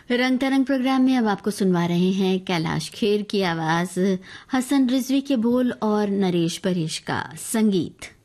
रंग तरंग प्रोग्राम में अब आपको सुनवा रहे हैं कैलाश खेर की आवाज, हसन रिजवी के बोल और नरेश परेश का संगीत।